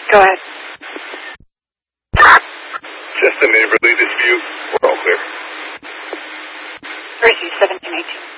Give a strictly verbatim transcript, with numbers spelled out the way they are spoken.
Go ahead. Just a neighborly dispute. We're all clear. Where is he? seventeen eighteen.